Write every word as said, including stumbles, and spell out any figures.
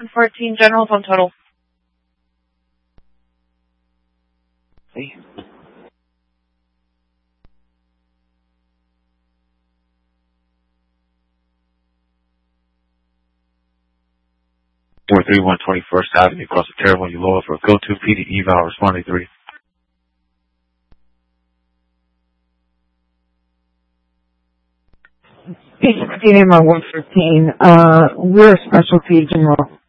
fourteen General phone total. Hey. four three one twenty-first Avenue, across the Terrible, you lower for a go to P D eval, responding three. P D M one fifteen, uh, we're a specialty general.